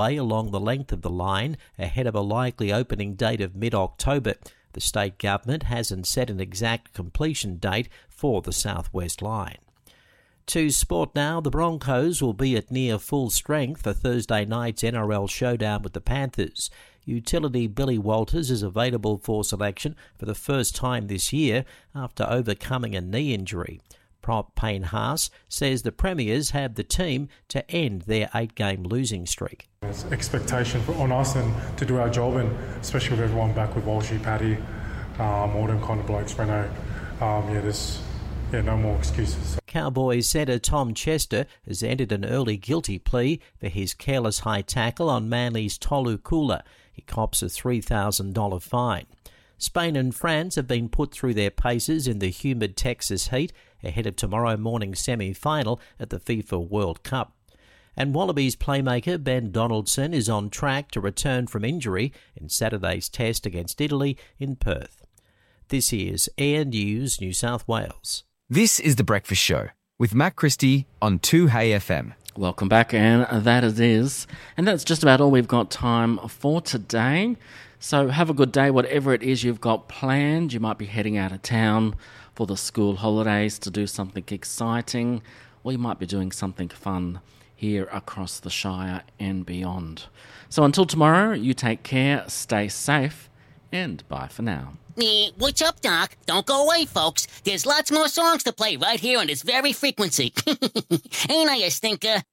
along the length of the line ahead of a likely opening date of mid-October. The state government hasn't set an exact completion date for the South West Line. To sport now, the Broncos will be at near full strength for Thursday night's NRL showdown with the Panthers. Utility Billy Walters is available for selection for the first time this year after overcoming a knee injury. Prop Payne Haas says the Premiers have the team to end their 8-game losing streak. There's expectation on us and to do our job, and especially with everyone back with Walshy, Paddy, all them kind of blokes, Reno. No more excuses. Cowboys centre Tom Chester has entered an early guilty plea for his careless high tackle on Manly's Tolu Kula. He cops a $3,000 fine. Spain and France have been put through their paces in the humid Texas heat ahead of tomorrow morning's semi-final at the FIFA World Cup. And Wallabies playmaker Ben Donaldson is on track to return from injury in Saturday's test against Italy in Perth. This is Air News New South Wales. This is The Breakfast Show with Matt Christie on 2HeyFM. Welcome back, and that it is. And that's just about all we've got time for today. So have a good day, whatever it is you've got planned. You might be heading out of town for the school holidays to do something exciting, or you might be doing something fun here across the Shire and beyond. So until tomorrow, you take care, stay safe, and bye for now. What's up, Doc? Don't go away, folks. There's lots more songs to play right here on this very frequency. Ain't I a stinker?